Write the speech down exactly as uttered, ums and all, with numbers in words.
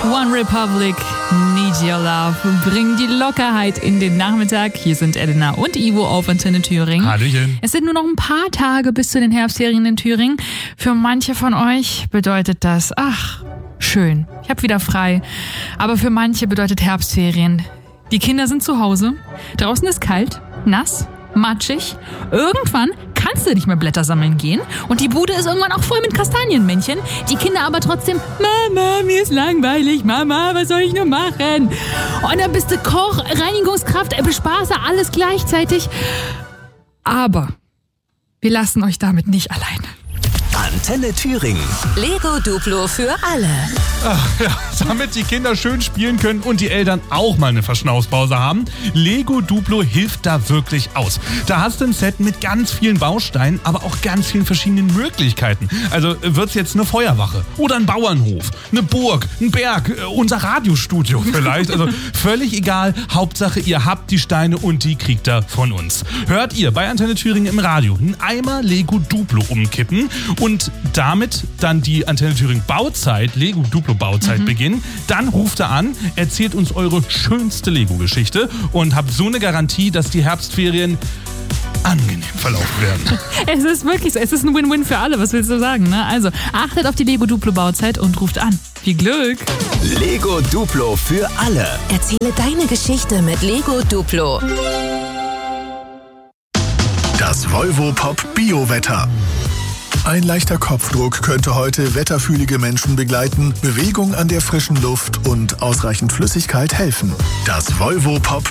One Republic, Need Your Love. Bringen die Lockerheit in den Nachmittag. Hier sind Elena und Ivo auf Antenne Thüringen. Hallöchen. Es sind nur noch ein paar Tage bis zu den Herbstferien in Thüringen. Für manche von euch bedeutet das, ach, schön, ich habe wieder frei. Aber für manche bedeutet Herbstferien, die Kinder sind zu Hause, draußen ist kalt, nass, matschig. Irgendwann kannst du nicht mehr Blätter sammeln gehen und die Bude ist irgendwann auch voll mit Kastanienmännchen. Die Kinder aber trotzdem, Mama, mir ist langweilig, Mama, was soll ich nur machen? Und dann bist du Koch, Reinigungskraft, Bespaßer, alles gleichzeitig. Aber wir lassen euch damit nicht alleine. Antenne Thüringen. Lego Duplo für alle. Ach ja, damit die Kinder schön spielen können und die Eltern auch mal eine Verschnaufpause haben. Lego Duplo hilft da wirklich aus. Da hast du ein Set mit ganz vielen Bausteinen, aber auch ganz vielen verschiedenen Möglichkeiten. Also wird's jetzt eine Feuerwache oder ein Bauernhof, eine Burg, ein Berg, unser Radiostudio vielleicht. Also völlig egal. Hauptsache, ihr habt die Steine und die kriegt ihr von uns. Hört ihr bei Antenne Thüringen im Radio einen Eimer Lego Duplo umkippen und damit dann die Antenne Thüringen Bauzeit, Lego Duplo Bauzeit mhm. beginnen. Dann ruft er an, erzählt uns eure schönste Lego-Geschichte und habt so eine Garantie, dass die Herbstferien angenehm verlaufen werden. Es ist wirklich so, es ist ein Win-Win für alle, was willst du sagen, ne? Also achtet auf die Lego Duplo Bauzeit und ruft an. Viel Glück! Lego Duplo für alle. Erzähle deine Geschichte mit Lego Duplo. Das Volvo Pop Bio-Wetter. Ein leichter Kopfdruck könnte heute wetterfühlige Menschen begleiten, Bewegung an der frischen Luft und ausreichend Flüssigkeit helfen. Das Volvo Pop